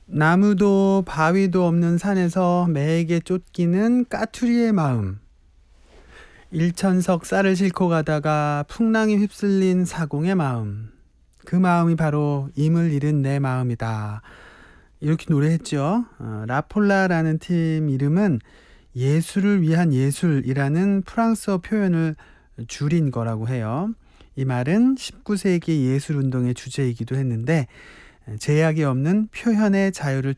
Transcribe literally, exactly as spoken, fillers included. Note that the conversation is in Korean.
나무도 바위도 없는 산에서 매에게 쫓기는 까투리의 마음. 일천석 쌀을 싣고 가다가 풍랑에 휩쓸린 사공의 마음. 그 마음이 바로 임을 잃은 내 마음이다. 이렇게 노래했죠. 어, 라폴라라는 팀 이름은 예술을 위한 예술이라는 프랑스어 표현을 줄인 거라고 해요. 이 말은 십구 세기 예술운동의 주제이기도 했는데 제약이 없는 표현의 자유를